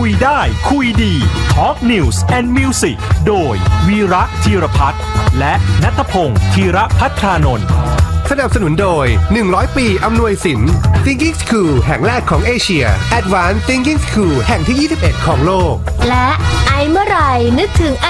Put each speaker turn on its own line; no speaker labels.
คุยได้คุยดี Talk News and Music โดยวีระธีรพัฒน์และณัฐพงษ์ธีรภัทรานนท์
สนับสนุนโดย100ปีอำนวยสิน Thinking School แห่งแรกของเอเชีย Advanced Thinking School แห่งที่21ของโลก
และไอเมื่อไหร่นึกถึง